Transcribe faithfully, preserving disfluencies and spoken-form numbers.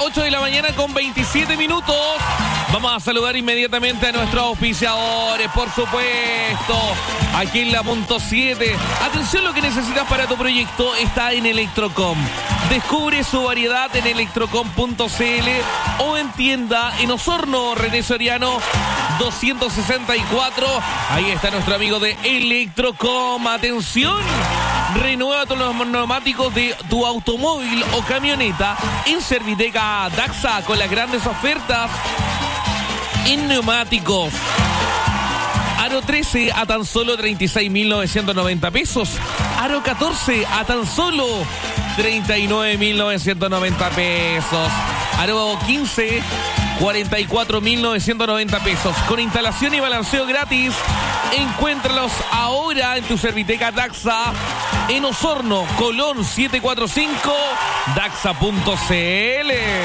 ocho de la mañana con veintisiete minutos. Vamos a saludar inmediatamente a nuestros auspiciadores, por supuesto. Aquí en la punto siete. Atención, lo que necesitas para tu proyecto está en Electrocom. Descubre su variedad en electrocom punto c l o en tienda en Osorno, René Soriano doscientos sesenta y cuatro. Ahí está nuestro amigo de Electrocom. Atención, renueva todos los neumáticos de tu automóvil o camioneta en Serviteca Daxa con las grandes ofertas en neumáticos. Aro trece a tan solo treinta y seis mil novecientos noventa pesos. Aro catorce a tan solo treinta y nueve mil novecientos noventa pesos. Aro quince, cuarenta y cuatro mil novecientos noventa pesos. Con instalación y balanceo gratis. Encuéntralos ahora en tu Serviteca Daxa en Osorno, Colón setecientos cuarenta y cinco, daxa punto c l.